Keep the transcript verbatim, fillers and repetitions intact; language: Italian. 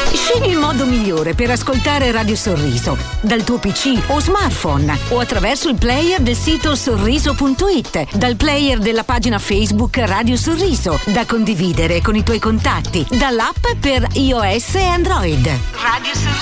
Scegli il modo migliore per ascoltare Radio Sorriso, dal tuo P C o smartphone o attraverso il player del sito sorriso punto it, dal player della pagina Facebook Radio Sorriso, da condividere con i tuoi contatti, dall'app per iOS e Android. Radio Sorriso.